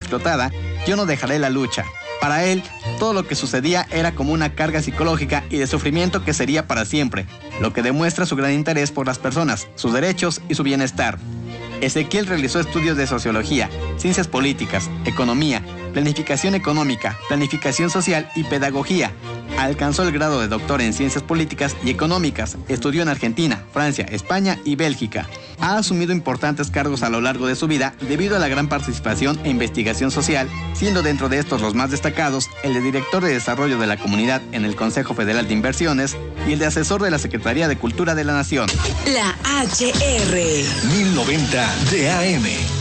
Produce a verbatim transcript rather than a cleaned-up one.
explotada, yo no dejaré la lucha. Para él, todo lo que sucedía era como una carga psicológica y de sufrimiento que sería para siempre, lo que demuestra su gran interés por las personas, sus derechos y su bienestar. Ezequiel realizó estudios de sociología, ciencias políticas, economía, planificación económica, planificación social y pedagogía. Alcanzó el grado de doctor en ciencias políticas y económicas. Estudió en Argentina, Francia, España y Bélgica. Ha asumido importantes cargos a lo largo de su vida debido a la gran participación e investigación social, siendo dentro de estos los más destacados el de director de desarrollo de la comunidad en el Consejo Federal de Inversiones y el de asesor de la Secretaría de Cultura de la Nación. La H R mil noventa de A M.